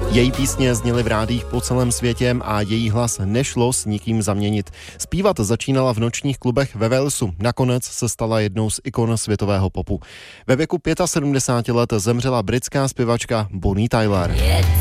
Její písně zněly v rádích po celém světě a její hlas nešlo s nikým zaměnit. Zpívat začínala v nočních klubech ve Walesu. Nakonec se stala jednou z ikon světového popu. Ve věku 75 let zemřela britská zpěvačka Bonnie Tyler.